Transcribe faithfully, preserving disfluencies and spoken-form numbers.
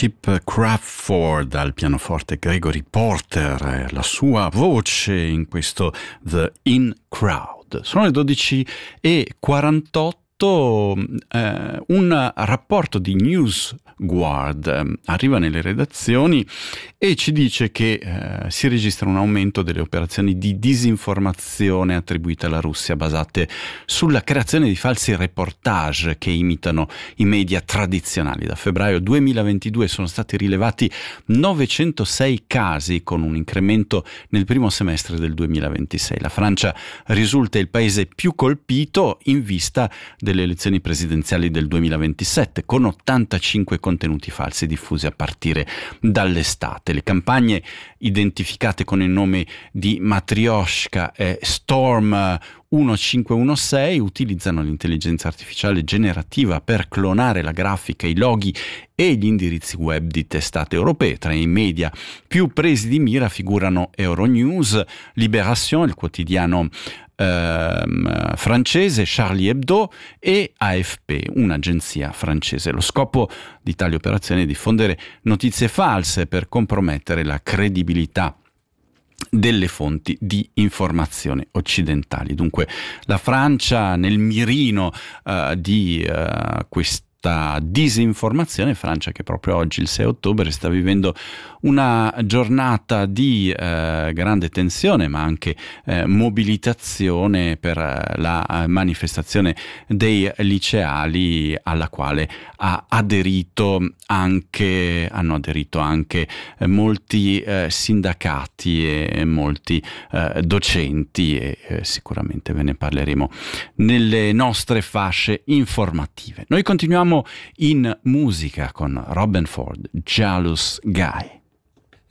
Chip Crawford al pianoforte, Gregory Porter, la sua voce in questo The In Crowd. Sono le dodici e quarantotto. Eh, un rapporto di NewsGuard eh, arriva nelle redazioni e ci dice che eh, si registra un aumento delle operazioni di disinformazione attribuite alla Russia, basate sulla creazione di falsi reportage che imitano i media tradizionali. Da febbraio duemilaventidue sono stati rilevati novecentosei casi, con un incremento nel primo semestre del duemilaventisei. La Francia risulta il paese più colpito in vista del delle elezioni presidenziali del duemilaventisette, con ottantacinque contenuti falsi diffusi a partire dall'estate. Le campagne identificate con il nome di Matryoshka e Storm millecinquecentosei utilizzano l'intelligenza artificiale generativa per clonare la grafica, i loghi e gli indirizzi web di testate europee. Tra i media più presi di mira figurano Euronews, Libération, il quotidiano ehm, francese, Charlie Hebdo e A F P, un'agenzia francese. Lo scopo di tali operazioni è diffondere notizie false per compromettere la credibilità delle fonti di informazione occidentali. Dunque la Francia nel mirino uh, di uh, questa disinformazione, Francia che proprio oggi, il sei ottobre, sta vivendo una giornata di eh, grande tensione, ma anche eh, mobilitazione per la manifestazione dei liceali, alla quale ha aderito anche, hanno aderito anche eh, molti eh, sindacati e molti eh, docenti, e eh, sicuramente ve ne parleremo nelle nostre fasce informative. Noi continuiamo in musica con Robben Ford, Jealous Guy.